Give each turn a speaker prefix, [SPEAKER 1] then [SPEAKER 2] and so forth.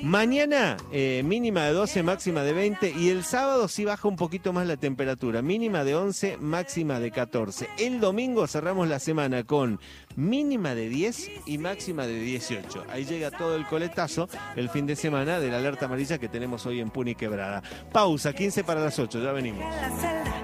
[SPEAKER 1] Mañana mínima de 12, máxima de 20 y el sábado sí baja un poquito más la temperatura, mínima de 11, máxima de 14. El domingo cerramos la semana con mínima de 10 y máxima de 18. Ahí llega todo el coletazo el fin de semana de la alerta amarilla que tenemos hoy en Puni Quebrada. Pausa, 15 para las 8, ya venimos.